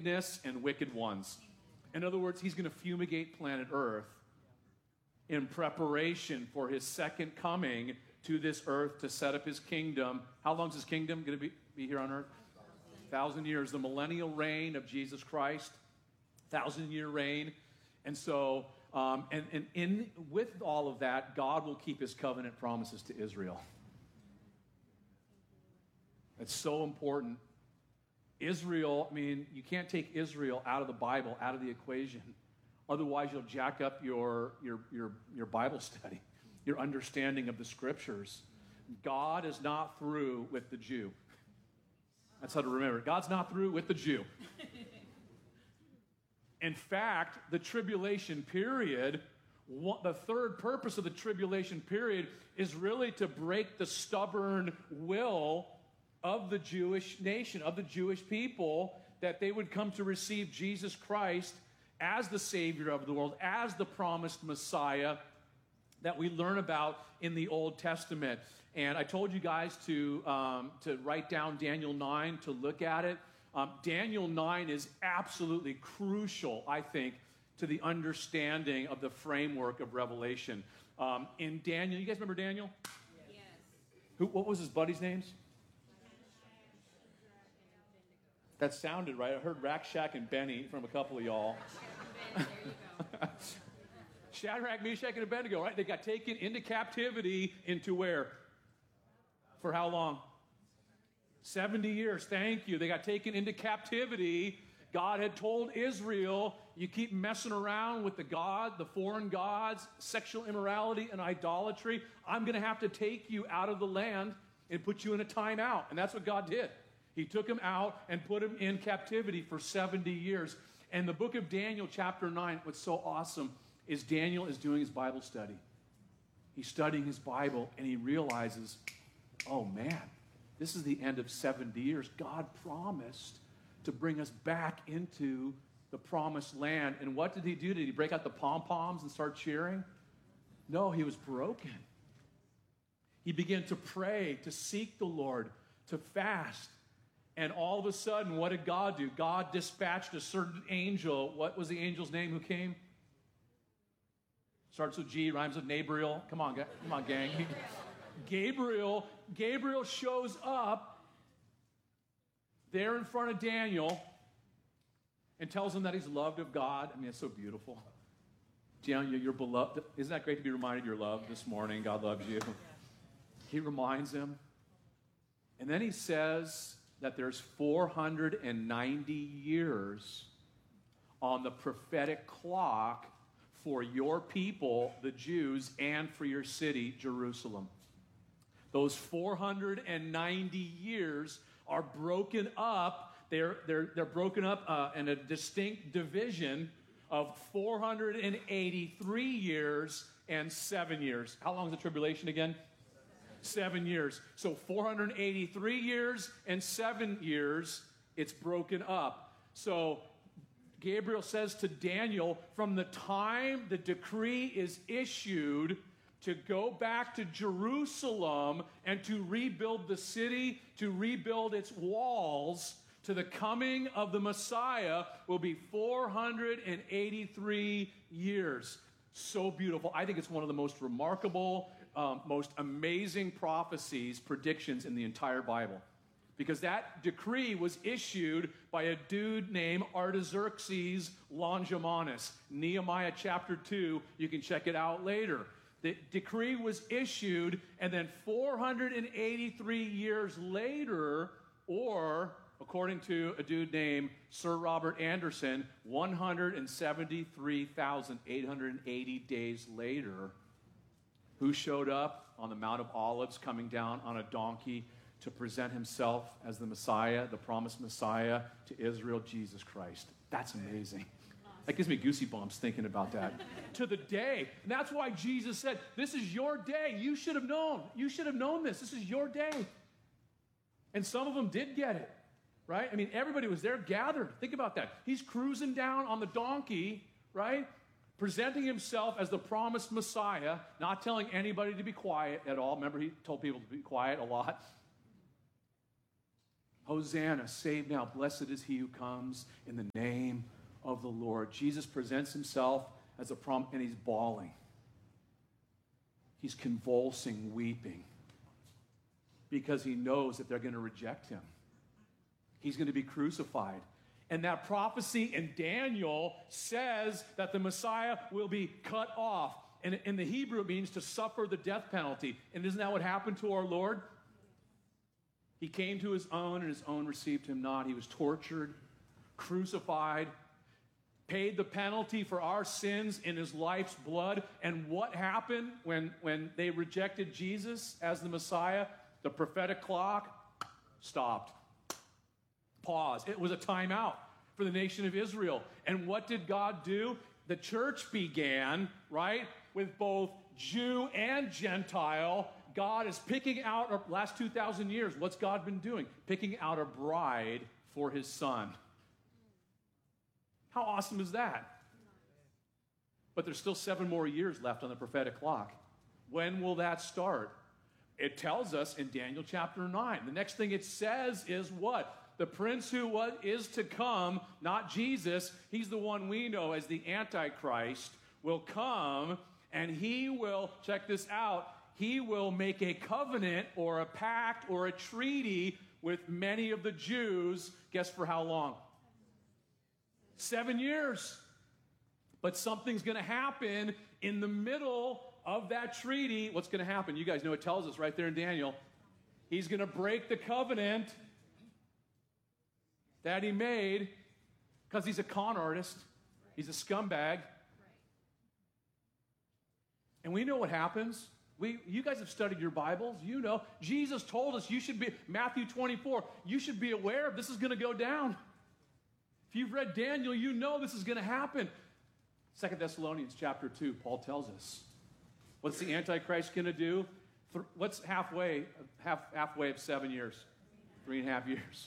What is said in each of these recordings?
wickedness and wicked ones. In other words, he's going to fumigate planet Earth in preparation for his second coming to this earth to set up his kingdom. How long is his kingdom going to be here on earth? 1,000 years. The millennial reign of Jesus Christ. 1,000-year reign. And so, with all of that, God will keep his covenant promises to Israel. It's so important. Israel, I mean, you can't take Israel out of the Bible, out of the equation. Otherwise, you'll jack up your Bible study, your understanding of the Scriptures. God is not through with the Jew. That's how to remember. God's not through with the Jew. In fact, the tribulation period, the third purpose of the tribulation period is really to break the stubborn will of the Jewish nation, of the Jewish people, that they would come to receive Jesus Christ as the Savior of the world, as the promised Messiah that we learn about in the Old Testament. And I told you guys to write down Daniel 9 to look at it. Daniel 9 is absolutely crucial, I think, to the understanding of the framework of Revelation. In Daniel, you guys remember Daniel? Yes. What was his buddies' names? That sounded right. I heard Rakshak and Benny from a couple of y'all. There you go. Shadrach, Meshach, and Abednego, right? They got taken into captivity into where? For how long? 70 years. Thank you. They got taken into captivity. God had told Israel, you keep messing around with the foreign gods, sexual immorality and idolatry, I'm going to have to take you out of the land and put you in a timeout. And that's what God did. He took him out and put him in captivity for 70 years. And the book of Daniel, chapter 9, what's so awesome is Daniel is doing his Bible study. He's studying his Bible, and he realizes, oh man, this is the end of 70 years. God promised to bring us back into the promised land. And what did he do? Did he break out the pom-poms and start cheering? No, he was broken. He began to pray, to seek the Lord, to fast. And all of a sudden, what did God do? God dispatched a certain angel. What was the angel's name who came? Starts with G, rhymes with Nabriel. Come on, gang. Gabriel shows up there in front of Daniel and tells him that he's loved of God. I mean, it's so beautiful. Daniel, you're beloved. Isn't that great to be reminded you're loved this morning? God loves you. He reminds him. And then he says that there's 490 years on the prophetic clock for your people, the Jews, and for your city, Jerusalem. Those 490 years are broken up. They're broken up in a distinct division of 483 years and 7 years. How long is the tribulation again? 7 years. So 483 years and 7 years, it's broken up. So Gabriel says to Daniel, from the time the decree is issued to go back to Jerusalem and to rebuild the city, to rebuild its walls, to the coming of the Messiah will be 483 years. So beautiful. I think it's one of the most remarkable, most amazing prophecies, predictions in the entire Bible. Because that decree was issued by a dude named Artaxerxes Longimanus. Nehemiah chapter 2, you can check it out later. The decree was issued, and then 483 years later, or according to a dude named Sir Robert Anderson, 173,880 days later, who showed up on the Mount of Olives coming down on a donkey to present himself as the Messiah, the promised Messiah to Israel, Jesus Christ. That's amazing. That gives me goosey bumps thinking about that. To the day. And that's why Jesus said, this is your day. You should have known. You should have known this. This is your day. And some of them did get it. Right? I mean, everybody was there gathered. Think about that. He's cruising down on the donkey, right? Presenting himself as the promised Messiah, not telling anybody to be quiet at all. Remember, he told people to be quiet a lot. Hosanna, save now. Blessed is he who comes in the name of the Lord. Jesus presents himself as a prom, and he's bawling. He's convulsing, weeping, because he knows that they're going to reject him. He's going to be crucified. And that prophecy in Daniel says that the Messiah will be cut off. And in the Hebrew, it means to suffer the death penalty. And isn't that what happened to our Lord? He came to his own, and his own received him not. He was tortured, crucified, paid the penalty for our sins in his life's blood. And what happened when they rejected Jesus as the Messiah? The prophetic clock stopped. Pause. It was a timeout for the nation of Israel. And what did God do? The church began, right, with both Jew and Gentile. God is picking out, last 2,000 years, what's God been doing? Picking out a bride for his son. How awesome is that? But there's still 7 more years left on the prophetic clock. When will that start? It tells us in Daniel chapter 9. The next thing it says is what? The prince who is to come, not Jesus, he's the one we know as the Antichrist, will come, and he will, check this out, he will make a covenant or a pact or a treaty with many of the Jews. Guess for how long? 7 years. But something's going to happen in the middle of that treaty. What's going to happen? You guys know it tells us right there in Daniel. He's going to break the covenant that he made because he's a con artist. He's a scumbag. And we know what happens. You guys have studied your Bibles. You know. Jesus told us you should be, Matthew 24, you should be aware of this is going to go down. If you've read Daniel, you know this is going to happen. 2 Thessalonians chapter 2, Paul tells us. What's the Antichrist going to do? What's halfway of 7 years? 3.5 years.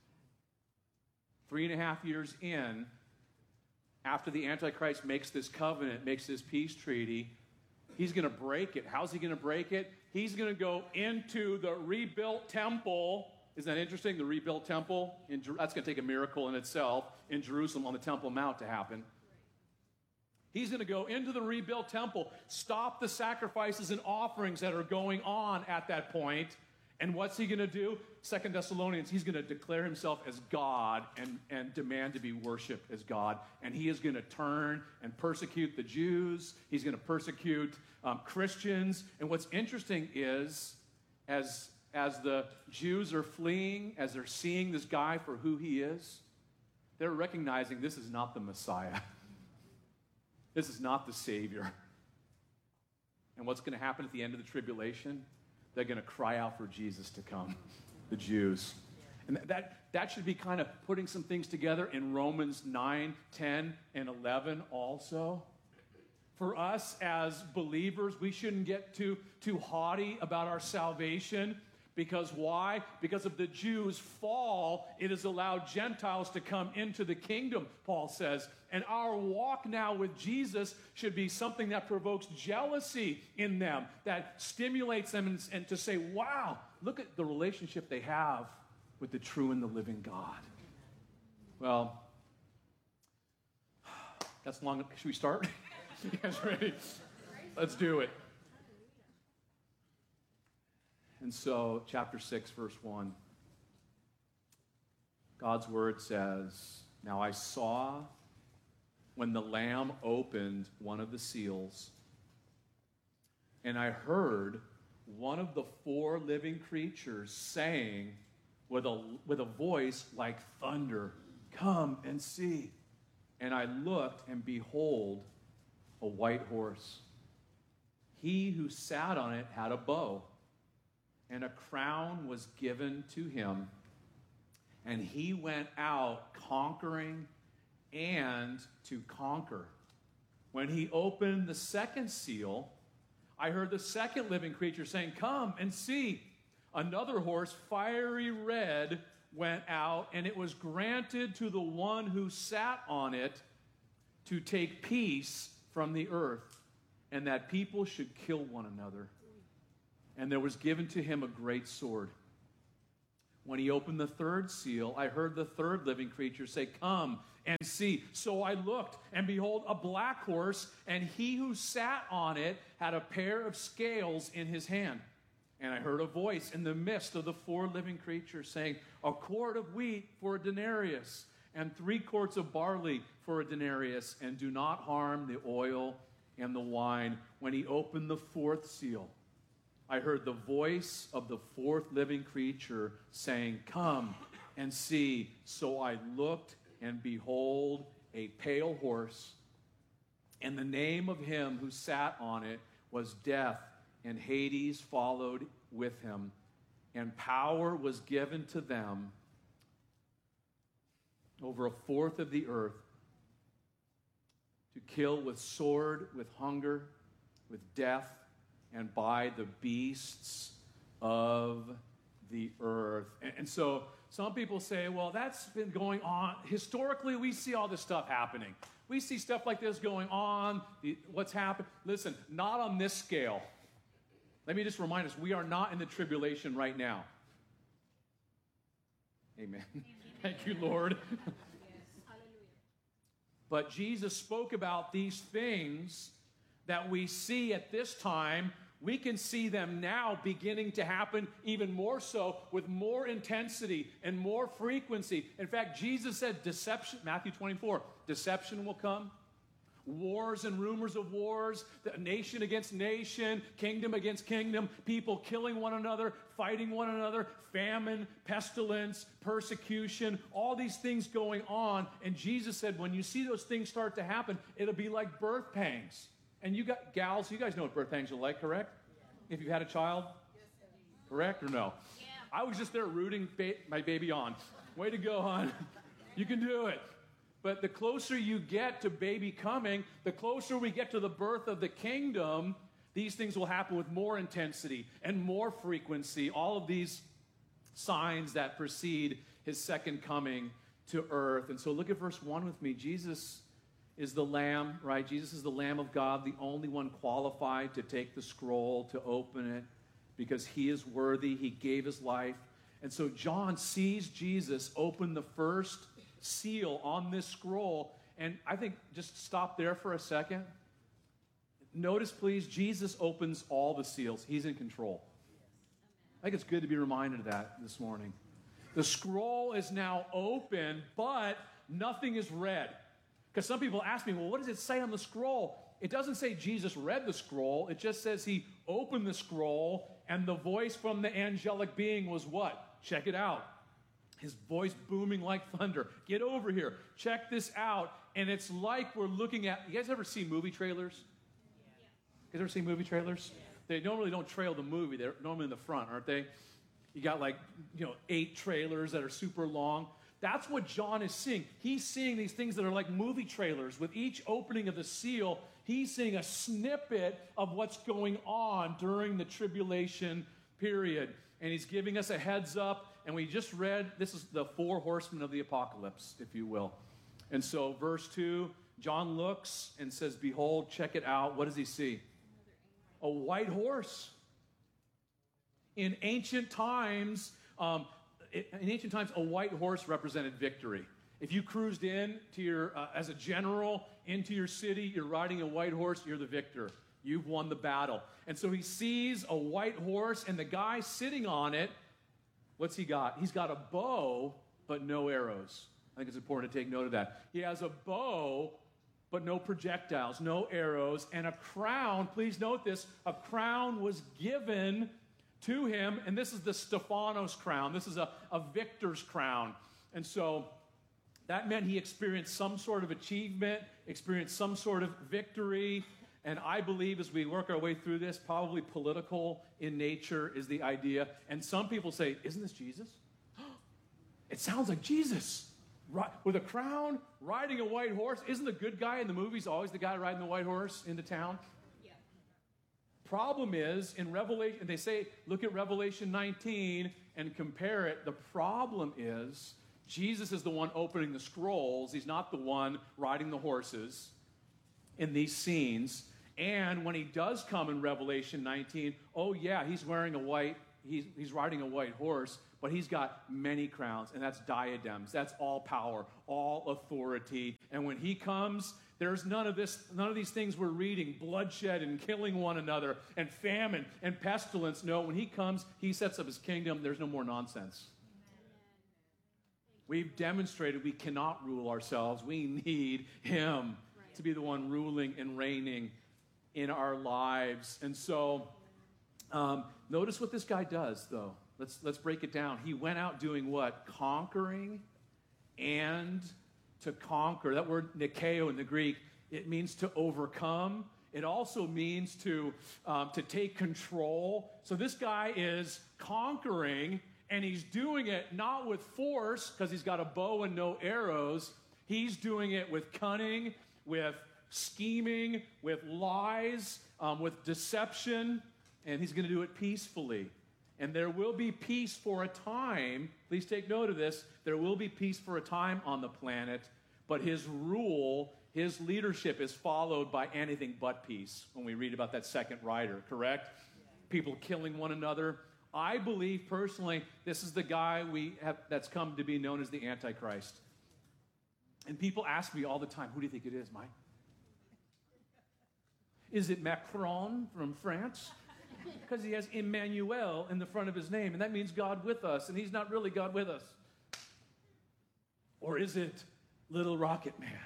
3.5 years in, after the Antichrist makes this covenant, makes this peace treaty, he's going to break it. How's he going to break it? He's going to go into the rebuilt temple. Isn't that interesting? The rebuilt temple. That's going to take a miracle in itself in Jerusalem on the Temple Mount to happen. He's going to go into the rebuilt temple, stop the sacrifices and offerings that are going on at that point. And what's he going to do? 2 Thessalonians, he's going to declare himself as God and demand to be worshiped as God. And he is going to turn and persecute the Jews. He's going to persecute Christians. And what's interesting is, as the Jews are fleeing, as they're seeing this guy for who he is, they're recognizing this is not the Messiah. This is not the Savior. And what's going to happen at the end of the tribulation? They're going to cry out for Jesus to come, the Jews. And that should be kind of putting some things together in Romans 9, 10, and 11 also. For us as believers, we shouldn't get too haughty about our salvation. Because why? Because of the Jews' fall, it has allowed Gentiles to come into the kingdom, Paul says. And our walk now with Jesus should be something that provokes jealousy in them, that stimulates them and to say, wow, look at the relationship they have with the true and the living God. Well, that's long. Should we start? You guys ready? Let's do it. And so, chapter 6, verse 1, God's word says, "Now I saw when the Lamb opened one of the seals, and I heard one of the 4 living creatures saying with a voice like thunder, 'Come and see.' And I looked, and behold, a white horse. He who sat on it had a bow, and a crown was given to him. And he went out conquering and to conquer. When he opened the second seal, I heard the second living creature saying, 'Come and see.' Another horse, fiery red, went out, and it was granted to the one who sat on it to take peace from the earth, and that people should kill one another. And there was given to him a great sword, When he opened the third seal, I heard the third living creature say, "Come and see." So I looked, and behold, a black horse, and he who sat on it had a pair of scales in his hand. And I heard a voice in the midst of the four living creatures saying, "A quart of wheat for a denarius, and 3 quarts of barley for a denarius, and do not harm the oil and the wine." When he opened the fourth seal, I heard the voice of the fourth living creature saying, "Come and see." So I looked, and behold, a pale horse, and the name of him who sat on it was Death, and Hades followed with him, and power was given to them over a fourth of the earth to kill with sword, with hunger, with death, and by the beasts of the earth. And so some people say, well, that's been going on. Historically, we see all this stuff happening. We see stuff like this going on. What's happened? Listen, not on this scale. Let me just remind us, we are not in the tribulation right now. Amen. Thank you, Lord. Yes. Hallelujah. But Jesus spoke about these things that we see at this time. We can see them now beginning to happen even more so, with more intensity and more frequency. In fact, Jesus said deception, Matthew 24, deception will come. Wars and rumors of wars, nation against nation, kingdom against kingdom, people killing one another, fighting one another, famine, pestilence, persecution, all these things going on. And Jesus said, when you see those things start to happen, it'll be like birth pangs. And you got gals, you guys know what birth pangs are like, correct? If you've had a child, correct or no? Yeah. I was just there rooting my baby on. Way to go, hon. You can do it. But the closer you get to baby coming, the closer we get to the birth of the kingdom, these things will happen with more intensity and more frequency. All of these signs that precede his second coming to earth. And so look at verse 1 with me. Jesus is the Lamb, right? Jesus is the Lamb of God, the only one qualified to take the scroll, to open it, because he is worthy. He gave his life. And so John sees Jesus open the first seal on this scroll. And I think just stop there for a second. Notice, please, Jesus opens all the seals. He's in control. I think it's good to be reminded of that this morning. The scroll is now open, but nothing is read. Because some people ask me, well, what does it say on the scroll? It doesn't say Jesus read the scroll. It just says he opened the scroll, and the voice from the angelic being was what? Check it out. His voice booming like thunder. Get over here. Check this out. And it's like we're looking at, you guys ever see movie trailers? You guys ever see movie trailers? They normally don't trail the movie. They're normally in the front, aren't they? You got 8 trailers that are super long. That's what John is seeing. He's seeing these things that are like movie trailers. With each opening of the seal, he's seeing a snippet of what's going on during the tribulation period. And he's giving us a heads up. And we just read, this is the 4 horsemen of the apocalypse, if you will. And so verse 2, John looks and says, behold, check it out. What does he see? A white horse. In ancient times, a white horse represented victory. If you cruised in to as a general into your city, you're riding a white horse, you're the victor. You've won the battle. And so he sees a white horse, and the guy sitting on it, what's he got? He's got a bow, but no arrows. I think it's important to take note of that. He has a bow, but no projectiles, no arrows, and a crown. Please note this. A crown was given to him, and this is the Stephanos crown. This is a victor's crown. And so that meant he experienced some sort of achievement, experienced some sort of victory. And I believe as we work our way through this, probably political in nature is the idea. And some people say, isn't this Jesus? It sounds like Jesus. With a crown, riding a white horse. Isn't the good guy in the movies always the guy riding the white horse into town? Yeah. Problem is, in Revelation, they say, look at Revelation 19 and compare it. The problem is, Jesus is the one opening the scrolls. He's not the one riding the horses in these scenes. And when he does come in Revelation 19, oh yeah, he's wearing a white, he's riding a white horse, but he's got many crowns, and that's diadems. That's all power, all authority. And when he comes, there's none of these things we're reading, bloodshed and killing one another and famine and pestilence. No, when he comes, he sets up his kingdom. There's no more nonsense. We've demonstrated we cannot rule ourselves. We need him to be the one ruling and reigning in our lives. And so, notice what this guy does, though. Let's break it down. He went out doing what? Conquering and to conquer. That word nikeo in the Greek, it means to overcome. It also means to take control. So this guy is conquering, and he's doing it not with force, because he's got a bow and no arrows. He's doing it with cunning, with scheming, with lies, with deception, and he's going to do it peacefully. And there will be peace for a time. Please take note of this. There will be peace for a time on the planet, but his rule, his leadership is followed by anything but peace when we read about that second rider, correct? People killing one another. I believe personally this is the guy that's come to be known as the Antichrist. And people ask me all the time, who do you think it is, Mike? Is it Macron from France? Because he has Emmanuel in the front of his name, and that means God with us, and he's not really God with us. Or is it Little Rocket Man?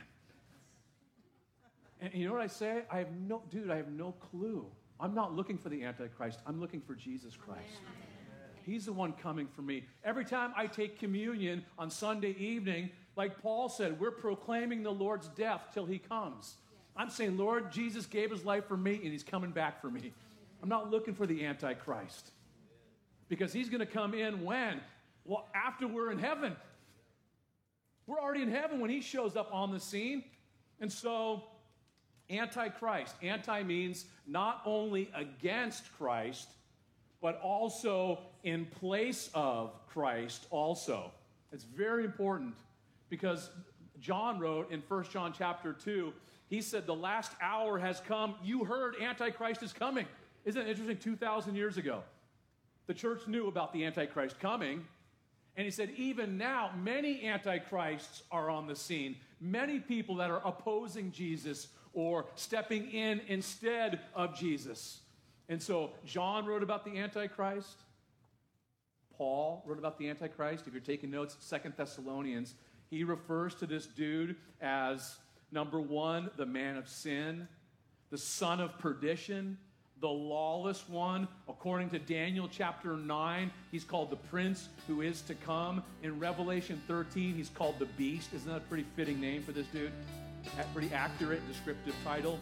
And you know what I say? I have no clue. I'm not looking for the Antichrist. I'm looking for Jesus Christ. He's the one coming for me. Every time I take communion on Sunday evening, like Paul said, we're proclaiming the Lord's death till he comes. I'm saying, Lord, Jesus gave his life for me, and he's coming back for me. I'm not looking for the Antichrist, because he's going to come in when? Well, after we're in heaven. We're already in heaven when he shows up on the scene. And so, Antichrist. Anti means not only against Christ, but also in place of Christ also. It's very important, because John wrote in 1 John chapter 2, he said, the last hour has come. You heard Antichrist is coming. Isn't it interesting? 2,000 years ago, the church knew about the Antichrist coming. And he said, even now, many Antichrists are on the scene. Many people that are opposing Jesus or stepping in instead of Jesus. And so John wrote about the Antichrist. Paul wrote about the Antichrist. If you're taking notes, 2 Thessalonians, he refers to this dude as, number one, the man of sin, the son of perdition, the lawless one. According to Daniel chapter 9, he's called the prince who is to come. In Revelation 13, he's called the beast. Isn't that a pretty fitting name for this dude? A pretty accurate, descriptive title.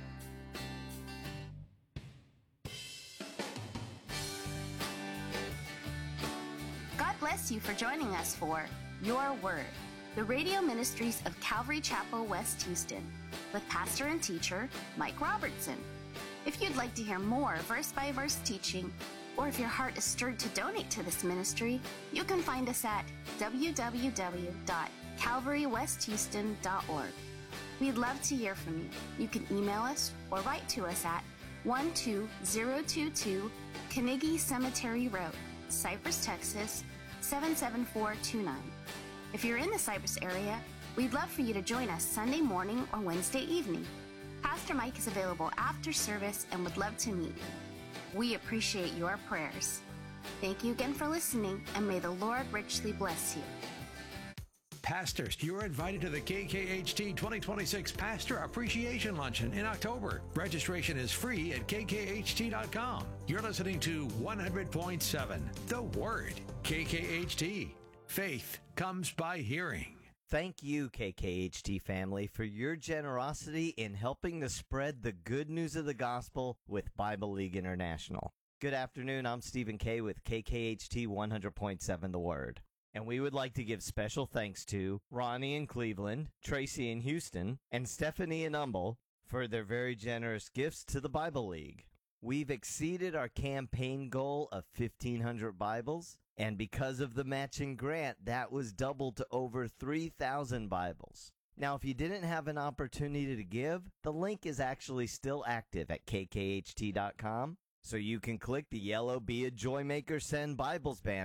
God bless you for joining us for Your Word, the radio ministries of Calvary Chapel, West Houston, with pastor and teacher Mike Robertson. If you'd like to hear more verse-by-verse teaching, or if your heart is stirred to donate to this ministry, you can find us at www.calvarywesthouston.org. We'd love to hear from you. You can email us or write to us at 12022 Carnegie Cemetery Road, Cypress, Texas, 77429. If you're in the Cypress area, we'd love for you to join us Sunday morning or Wednesday evening. Pastor Mike is available after service and would love to meet you. We appreciate your prayers. Thank you again for listening, and may the Lord richly bless you. Pastors, you are invited to the KKHT 2026 Pastor Appreciation Luncheon in October. Registration is free at kkht.com. You're listening to 100.7 The Word. KKHT. Faith comes by hearing. Thank you, KKHT family, for your generosity in helping to spread the good news of the gospel with Bible League International. Good afternoon, I'm Stephen K. with KKHT 100.7 The Word. And we would like to give special thanks to Ronnie in Cleveland, Tracy in Houston, and Stephanie in Humble for their very generous gifts to the Bible League. We've exceeded our campaign goal of 1,500 Bibles, and because of the matching grant, that was doubled to over 3,000 Bibles. Now, if you didn't have an opportunity to give, the link is actually still active at kkht.com, so you can click the yellow Be a Joy Maker Send Bibles banner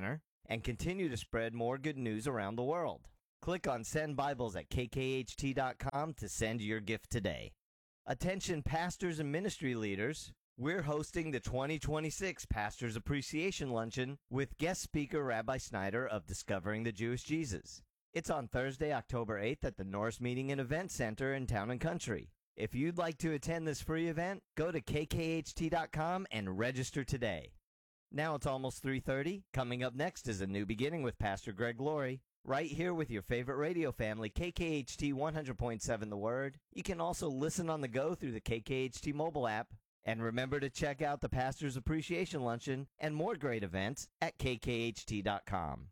and continue to spread more good news around the world. Click on Send Bibles at kkht.com to send your gift today. Attention pastors and ministry leaders, we're hosting the 2026 Pastors Appreciation Luncheon with guest speaker Rabbi Snyder of Discovering the Jewish Jesus. It's on Thursday, October 8th at the Norris Meeting and Event Center in Town and Country. If you'd like to attend this free event, go to kkht.com and register today. Now it's almost 3:30. Coming up next is A New Beginning with Pastor Greg Laurie. Right here with your favorite radio family, KKHT 100.7 The Word. You can also listen on the go through the KKHT mobile app. And remember to check out the Pastor's Appreciation Luncheon and more great events at kkht.com.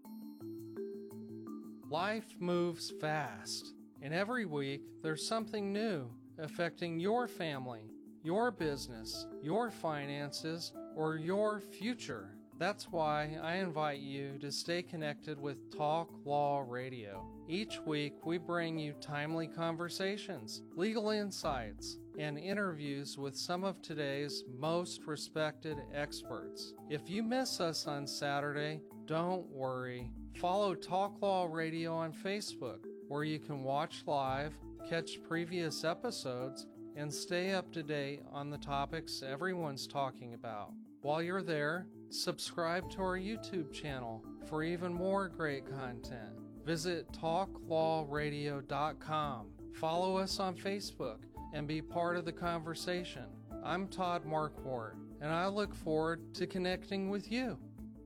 Life moves fast, and every week there's something new affecting your family, your business, your finances, or your future. That's why I invite you to stay connected with Talk Law Radio. Each week we bring you timely conversations, legal insights, and interviews with some of today's most respected experts. If you miss us on Saturday, don't worry. Follow Talk Law Radio on Facebook, where you can watch live, catch previous episodes, and stay up to date on the topics everyone's talking about. While you're there, subscribe to our YouTube channel for even more great content. Visit talklawradio.com. Follow us on Facebook and be part of the conversation. I'm Todd Marquardt, and I look forward to connecting with you.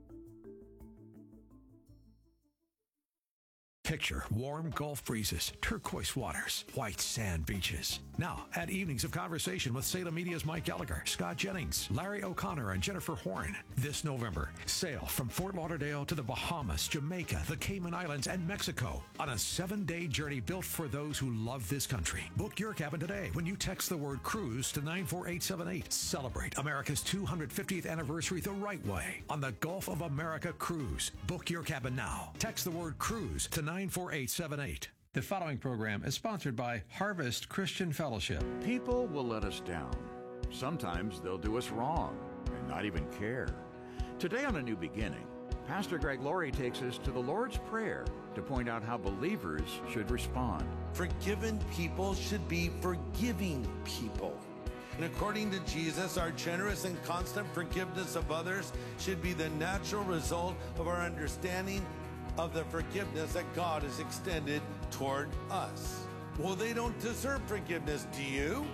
Picture warm Gulf breezes, turquoise waters, white sand beaches. Now, add evenings of conversation with Salem Media's Mike Gallagher, Scott Jennings, Larry O'Connor, and Jennifer Horn. This November, sail from Fort Lauderdale to the Bahamas, Jamaica, the Cayman Islands, and Mexico on a 7-day journey built for those who love this country. Book your cabin today when you text the word cruise to 94878. Celebrate America's 250th anniversary the right way on the Gulf of America Cruise. Book your cabin now. Text the word cruise to 94878. The following program is sponsored by Harvest Christian Fellowship. People will let us down. Sometimes they'll do us wrong and not even care. Today on A New Beginning, Pastor Greg Laurie takes us to the Lord's Prayer to point out how believers should respond. Forgiven people should be forgiving people. And according to Jesus, our generous and constant forgiveness of others should be the natural result of our understanding of the forgiveness that God has extended toward us. Well, they don't deserve forgiveness, do you?